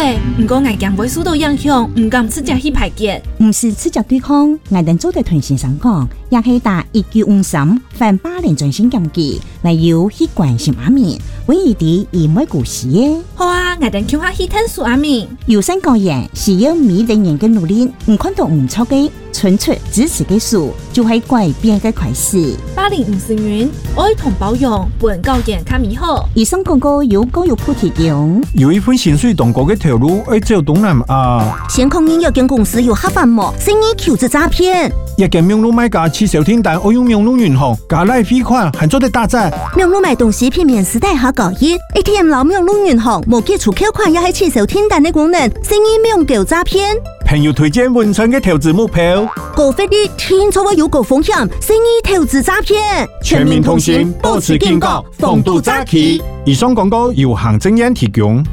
嘞，不过我惊会受到影响，唔敢直接去排解。 唔是直接对抗，我哋做对团先生讲，也系打1953反巴连专线检记，来由去关心阿面，唯一啲而唔系故事嘅。 好啊，我哋叫下去探索阿面。 有心个人是要每个人嘅努力，唔看到唔错嘅，纯粹支持嘅事，就系改变嘅开始。 805元，爱同包容，本教研卡米好。 以上广告由教育部提供。 有一份薪水同高嘅条路，要走东南亚。 先抗议有间公司有黑饭膜，生意求职诈骗。 一间名路买家去小天单，我用名路银行加赖汇款，还做得打折。 名路买东西片面时代下高一 ，ATM 老名路银行无基础扣款，也系去小天单的功能，生意名叫诈骗。 朋友推荐文春嘅投资目标， 高费率听错话有高风险，生意投资诈骗。 全民同行，保持警觉，防堵诈欺。以上广告由行政院提供。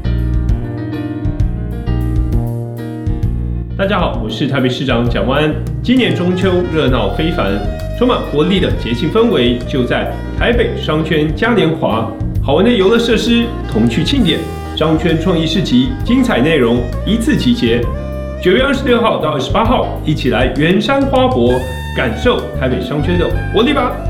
大家好，我是台北市长蒋万安。今年中秋热闹非凡，充满活力的节庆氛围就在台北商圈嘉年华，好玩的游乐设施、童趣庆典、商圈创意市集，精彩内容一次集结。9月26号到28号，一起来圆山花博，感受台北商圈的活力吧！